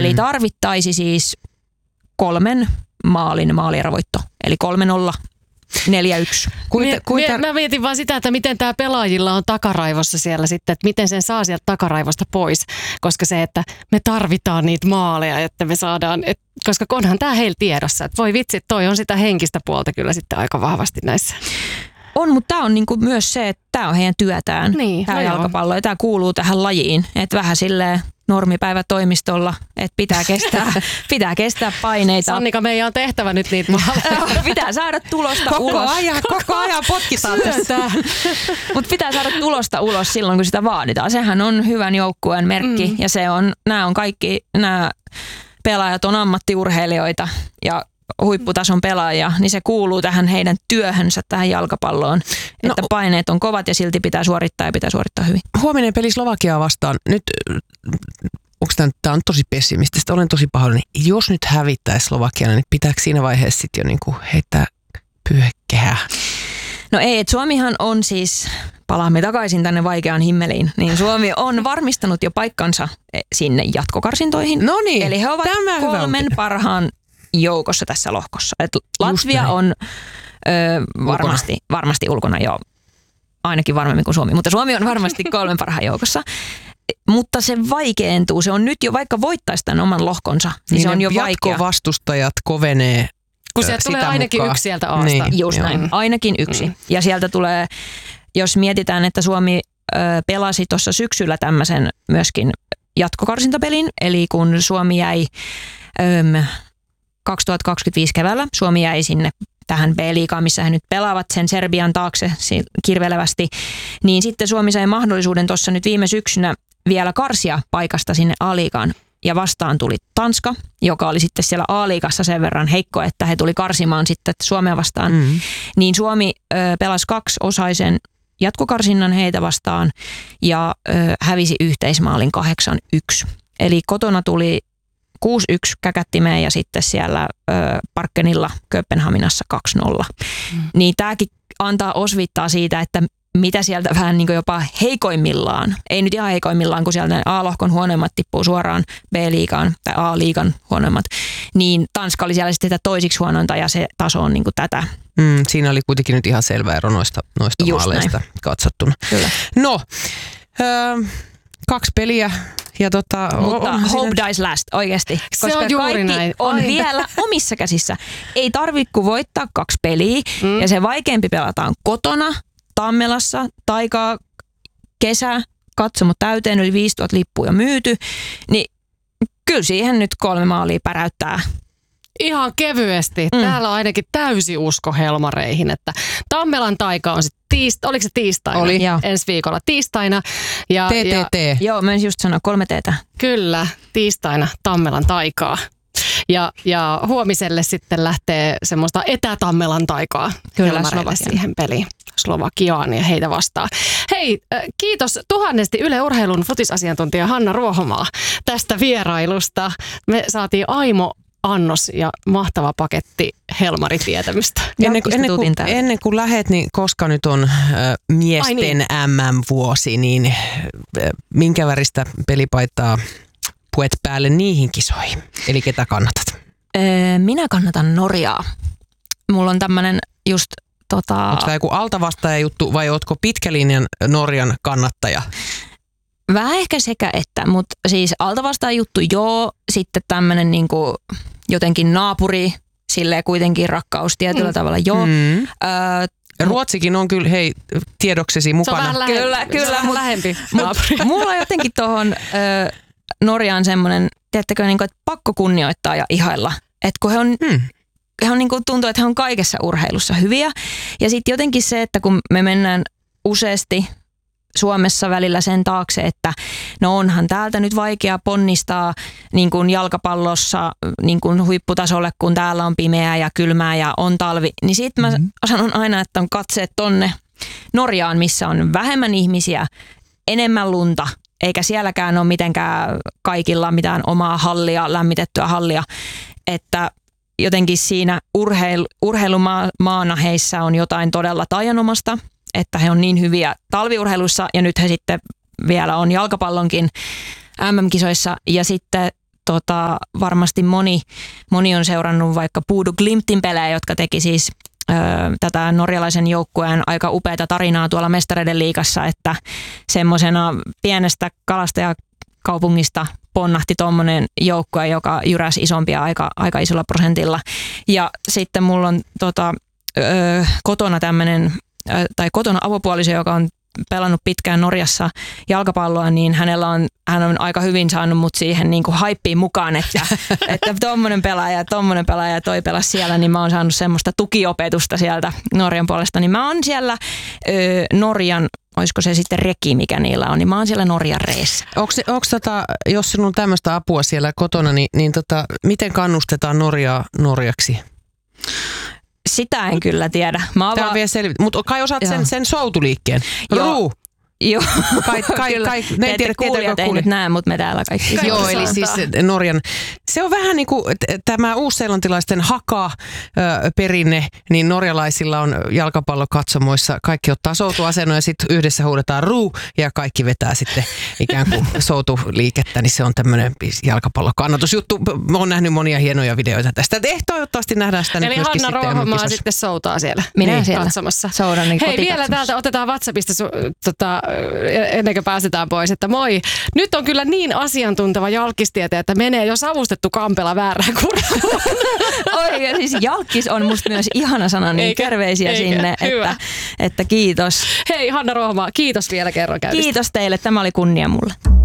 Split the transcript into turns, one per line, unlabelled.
Eli tarvittaisi siis 3 maalin maalierovoitto. Eli 3-0. 4-1.
Mä mietin vaan sitä, että miten tämä pelaajilla on takaraivossa siellä sitten, että miten sen saa sieltä takaraivosta pois, koska se, että me tarvitaan niitä maaleja, että me saadaan, koska onhan tämä heillä tiedossa, että voi vitsi, toi on sitä henkistä puolta kyllä sitten aika vahvasti näissä.
On, mutta tämä on niinku myös se, että tämä on heidän työtään,
niin,
tämä jalkapallo, ja tämä kuuluu tähän lajiin, että vähän silleen normipäivä toimistolla, että pitää kestää paineita.
Sannika, meidän on tehtävä nyt niitä maaleja.
Pitää saada tulosta ulos.
Koko ajan potkitaan tästä.
Mutta pitää saada tulosta ulos silloin, kun sitä vaaditaan. Sehän on hyvän joukkueen merkki, ja nämä pelaajat on ammattiurheilijoita ja huipputason pelaajia, niin se kuuluu tähän heidän työhönsä, tähän jalkapalloon, että paineet on kovat ja silti pitää suorittaa ja pitää suorittaa hyvin.
Huominen peli Slovakiaa vastaan. Nyt, tämä on tosi pessimististä, olen tosi pahoillani. Jos nyt hävittäisi Slovakiana, niin pitääkö siinä vaiheessa sitten jo niinku heittää pyyhekehää?
No ei, että Suomihan on siis, palaamme takaisin tänne vaikeaan himmeliin, niin Suomi on varmistanut jo paikkansa sinne jatkokarsintoihin.
No niin,
eli he ovat 3 parhaan joukossa tässä lohkossa. Et Latvia on varmasti ulkona jo, ainakin varmemmin kuin Suomi, mutta Suomi on varmasti 3 parhaan joukossa. Mutta se vaikeentuu, se on nyt jo, vaikka voittaisi tämän oman lohkonsa, niin se on jo vaikea.
Jatkovastustajat kovenee.
Kun sieltä tulee ainakin
mukaan.
Yksi sieltä Aasta.
Niin, just näin, ainakin yksi. Ja sieltä tulee, jos mietitään, että Suomi pelasi tuossa syksyllä tämmöisen myöskin jatkokarsintapelin, eli kun Suomi jäi 2025 keväällä, Suomi jäi sinne tähän B-liigaan, missä he nyt pelaavat sen Serbian taakse kirvelevästi, niin sitten Suomi sai mahdollisuuden tuossa nyt viime syksynä vielä karsia paikasta sinne A-liigaan. Ja vastaan tuli Tanska, joka oli sitten siellä A-liigassa sen verran heikko, että he tuli karsimaan sitten Suomea vastaan. Niin Suomi pelasi 2-osaisen jatkokarsinnan heitä vastaan ja hävisi yhteismaalin 8-1. Eli kotona tuli 6-1 käkättimeen ja sitten siellä Parkkenilla Kööpenhaminassa 2-0. Niin tämäkin antaa osvittaa siitä, että mitä sieltä vähän niin kuin jopa heikoimmillaan, ei nyt ihan heikoimmillaan, kun sieltä A-lohkon huonoimmat tippuu suoraan B-liigaan tai A-liigan huonoimmat, niin Tanska oli siellä sitten toisiksi huonointa ja se taso on niin kuin tätä.
Siinä oli kuitenkin nyt ihan selvä ero noista maaleista katsottuna.
Kyllä.
No, 2 peliä. Ja
mutta hope dies last oikeasti, koska
on juuri
kaikki
näin.
on vielä omissa käsissä. Ei tarvitse kuin voittaa 2 peliä ja se vaikeampi pelataan kotona, Tammelassa, taikaa, kesä, katsomot täyteen, yli 5000 lippuja myyty, niin kyllä siihen nyt 3 maalia päräyttää.
Ihan kevyesti. Täällä on ainakin täysi usko Helmareihin, että Tammelan taika on sitten oliko se tiistaina?
Oli.
Ensi viikolla tiistaina.
TTT.
Joo, mä en just sanoa 3 teetä.
Kyllä, tiistaina Tammelan taikaa. Ja huomiselle sitten lähtee semmoista etä-Tammelan taikaa Helmareille siihen peliin. Slovakiaan ja heitä vastaan. Hei, kiitos tuhannesti Yle Urheilun futisasiantuntija Hanna Ruohomaa tästä vierailusta. Me saatiin aimo annos ja mahtava paketti Helmaritietämystä.
Ennen kuin lähet, niin koska nyt on miesten MM-vuosi, niin minkä väristä pelipaitaa puet päälle niihin kisoihin? Eli ketä kannatat?
Minä kannatan Norjaa. Mulla on tämmönen just
onko tämä joku altavastaaja juttu vai ootko pitkälinjan Norjan kannattaja?
Vähän ehkä sekä että, mutta siis altavastaaja juttu joo, sitten tämmönen niinku jotenkin naapuri, silleen kuitenkin rakkaus tietyllä tavalla joo.
Ruotsikin on kyllä, hei, tiedoksesi mukana.
Se on vähän
kyllä,
mutta lähempi naapuri.
Mulla on jotenkin tohon Norjaan semmoinen, tiedättekö, niinku, että pakko kunnioittaa ja ihailla. Että kun he on niin kuin tuntuu, että he on kaikessa urheilussa hyviä. Ja sitten jotenkin se, että kun me mennään useasti Suomessa välillä sen taakse, että no onhan täältä nyt vaikea ponnistaa niin kuin jalkapallossa niin kuin huipputasolle, kun täällä on pimeää ja kylmää ja on talvi. Niin sitten mä sanon aina, että on katseet tonne Norjaan, missä on vähemmän ihmisiä, enemmän lunta, eikä sielläkään ole mitenkään kaikilla mitään omaa hallia, lämmitettyä hallia, että jotenkin siinä urheilumaana heissä on jotain todella taianomasta, että he on niin hyviä talviurheilussa ja nyt he sitten vielä on jalkapallonkin MM-kisoissa ja sitten varmasti moni on seurannut vaikka Bodø Glimtin pelejä, jotka teki siis tätä norjalaisen joukkueen aika upeata tarinaa tuolla Mestareiden liigassa, että semmoisena pienestä kalastajakaupungista ponnahti tuommoinen joukkue, joka jyräsi isompia aika isolla prosentilla. Ja sitten mulla on kotona kotona avopuoliso, joka on pelannut pitkään Norjassa jalkapalloa, niin hän on aika hyvin saanut mut siihen niin kuin haippiin mukaan, että tommonen pelaaja ja toi pelasi siellä, niin mä oon saanut semmoista tukiopetusta sieltä Norjan puolesta, niin mä oon siellä Norjan, olisiko se sitten reki, mikä niillä on, niin mä oon siellä Norjan reessä.
Onko jos sinulla on tämmöistä apua siellä kotona, niin miten kannustetaan Norjaa Norjaksi?
Sitä en kyllä tiedä.
Tämä on vielä mutta kai osaat sen soutuliikkeen. Ruu.
Joo,
ne ei tiedä
kuulijat ei nyt näe, mutta me täällä kaikki.
Joo, eli siis Norjan, se on vähän niin kuin tämä uusseelantilaisten haka-perinne, niin norjalaisilla on jalkapallokatsomoissa, kaikki ottaa soutuasennon ja sitten yhdessä huudetaan ruu ja kaikki vetää sitten ikään kuin soutuliikettä, niin se on tämmöinen jalkapallokannatusjuttu. Mä oon nähnyt monia hienoja videoita tästä. Toivottavasti nähdään sitä nyt myöskin sitten.
Eli Hanna Ruohomaa sitten soutaa siellä.
Minä siellä
katsomassa.
Soudan niin
hei, vielä täältä otetaan WhatsAppista ennen kuin pääsetään pois, että moi. Nyt on kyllä niin asiantunteva jalkistieteen, että menee jo savustettu kampela väärään kurkkuun.
Oi, ja siis jalkis on musta myös ihana sana, niin terveisiä sinne, että kiitos.
Hei Hanna Ruohomaa, kiitos vielä kerran käytöstä.
Kiitos teille, tämä oli kunnia mulle.